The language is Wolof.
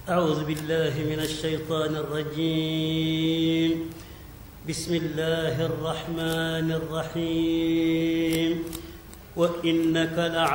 أعوذ بالله من الشيطان الرجيم. بسم الله الرحمن الرحيم. وإنك